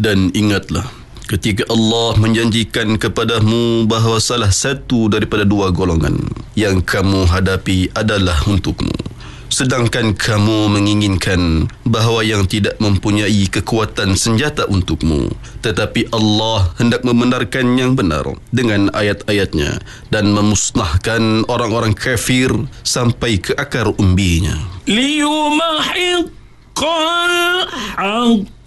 Dan ingatlah, ketika Allah menjanjikan kepadamu bahawa salah satu daripada dua golongan yang kamu hadapi adalah untukmu, sedangkan kamu menginginkan bahawa yang tidak mempunyai kekuatan senjata untukmu, tetapi Allah hendak membenarkan yang benar dengan ayat-ayatnya dan memusnahkan orang-orang kafir sampai ke akar umbinya. liyumahiqqal haqq